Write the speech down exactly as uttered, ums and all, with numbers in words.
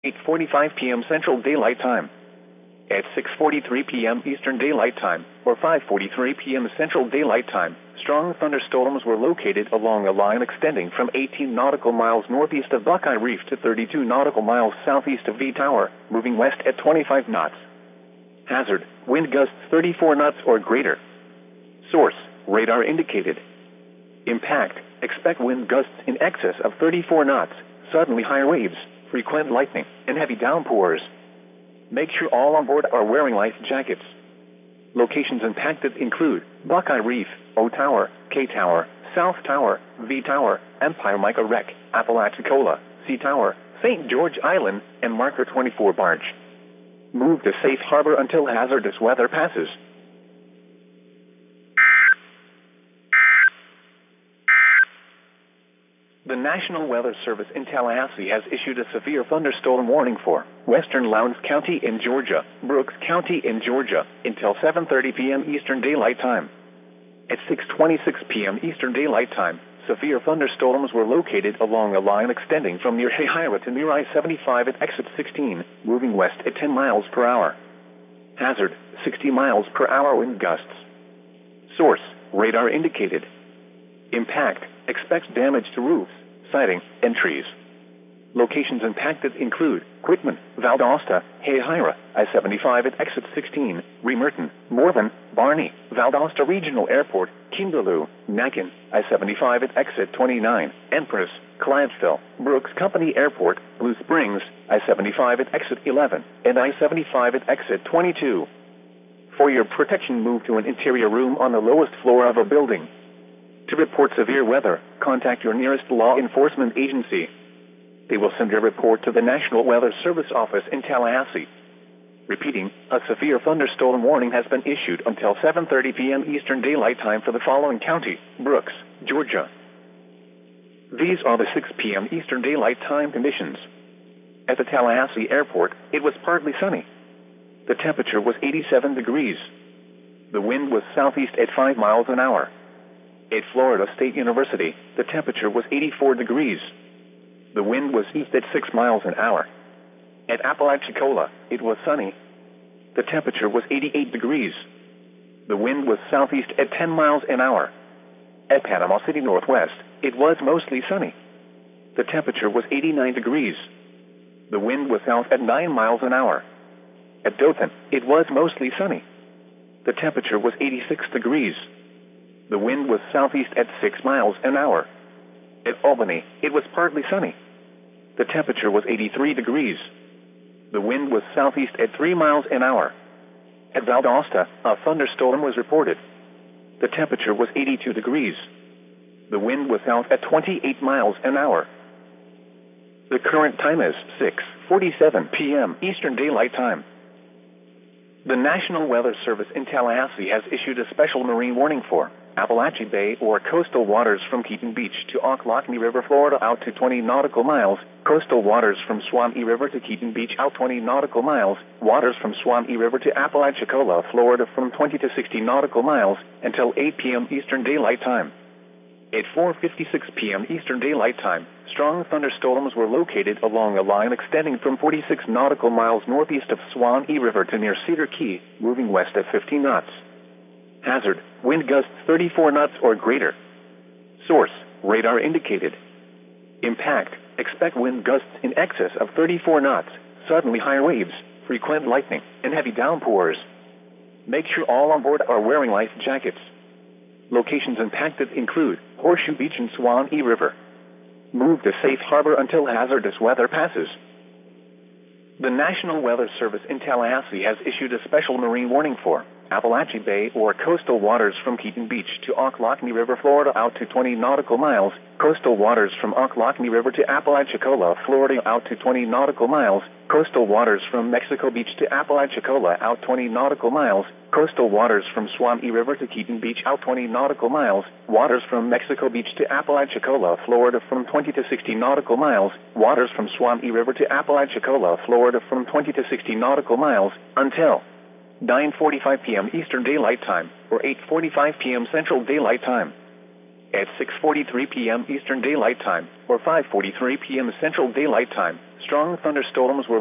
eight forty-five p m Central Daylight Time. At six forty-three p m Eastern Daylight Time, or five forty-three p m Central Daylight Time, strong thunderstorms were located along a line extending from eighteen nautical miles northeast of Buckeye Reef to thirty-two nautical miles southeast of V Tower, moving west at twenty-five knots. Hazard, wind gusts thirty-four knots or greater. Source, radar indicated. Impact, expect wind gusts in excess of thirty-four knots, suddenly higher waves, frequent lightning, and heavy downpours. Make sure all on board are wearing life jackets. Locations impacted include Buckeye Reef, O Tower, K Tower, South Tower, V Tower, Empire Mica Wreck, Apalachicola, C Tower, Saint George Island, and Marker twenty-four barge. Move to safe harbor until hazardous weather passes. The National Weather Service in Tallahassee has issued a severe thunderstorm warning for western Lowndes County in Georgia, Brooks County in Georgia, until seven thirty p m Eastern Daylight Time. At six twenty-six p m Eastern Daylight Time, severe thunderstorms were located along a line extending from near Hahira to near I seventy-five at exit sixteen, moving west at ten miles per hour. Hazard, sixty miles per hour wind gusts. Source, radar indicated. Impact, expects damage to roofs, siding, and trees. Locations impacted include Quitman, Valdosta, Hahira, I seventy-five at exit sixteen, Remerton, Morven, Barney, Valdosta Regional Airport, Kimberloo, Nakin, I seventy-five at exit twenty-nine, Empress, Clientsville, Brooks Company Airport, Blue Springs, I seventy-five at exit eleven, and I seventy-five at exit twenty-two. For your protection, move to an interior room on the lowest floor of a building. To report severe weather, contact your nearest law enforcement agency. They will send a report to the National Weather Service office in Tallahassee. Repeating, a severe thunderstorm warning has been issued until seven thirty p m Eastern Daylight Time for the following county: Brooks, Georgia. These are the six p m Eastern Daylight Time conditions. At the Tallahassee Airport, it was partly sunny. The temperature was eighty-seven degrees. The wind was southeast at five miles an hour. At Florida State University, the temperature was eighty-four degrees. The wind was east at six miles an hour. At Apalachicola, it was sunny. The temperature was eighty-eight degrees. The wind was southeast at ten miles an hour. At Panama City Northwest, it was mostly sunny. The temperature was eighty-nine degrees. The wind was south at nine miles an hour. At Dothan, it was mostly sunny. The temperature was eighty-six degrees. The wind was southeast at six miles an hour. At Albany, it was partly sunny. The temperature was eighty-three degrees. The wind was southeast at three miles an hour. At Valdosta, a thunderstorm was reported. The temperature was eighty-two degrees. The wind was south at twenty-eight miles an hour. The current time is six forty-seven p m Eastern Daylight Time. The National Weather Service in Tallahassee has issued a special marine warning for Appalachia Bay or coastal waters from Keaton Beach to Ocklawaha River, Florida out to twenty nautical miles, coastal waters from Suwannee River to Keaton Beach out twenty nautical miles, waters from Suwannee River to Apalachicola, Florida from twenty to sixty nautical miles, until eight p m Eastern Daylight Time. At four fifty-six p m Eastern Daylight Time, strong thunderstorms were located along a line extending from forty-six nautical miles northeast of Suwannee River to near Cedar Key, moving west at fifteen knots. Hazard, wind gusts thirty-four knots or greater. Source, radar indicated. Impact, expect wind gusts in excess of thirty-four knots, suddenly higher waves, frequent lightning, and heavy downpours. Make sure all on board are wearing life jackets. Locations impacted include Horseshoe Beach and Suwannee River. Move to safe harbor until hazardous weather passes. The National Weather Service in Tallahassee has issued a special marine warning for Appalachia Bay or coastal waters from Keaton Beach to Ocklawaha River, Florida out to twenty nautical miles, coastal waters from Ocklawaha River to Apalachicola, Florida out to twenty nautical miles, coastal waters from Mexico Beach to Apalachicola out twenty nautical miles, coastal waters from Suwannee River to Keaton Beach out twenty nautical miles, waters from Mexico Beach to Apalachicola, Florida from twenty to sixty nautical miles, waters from Suwannee River to Apalachicola, Florida from twenty to sixty nautical miles, until nine forty-five p m Eastern Daylight Time, or eight forty-five p m Central Daylight Time. at six forty-three p.m. Eastern Daylight Time or five forty-three p.m. Central Daylight Time. Strong thunderstorms were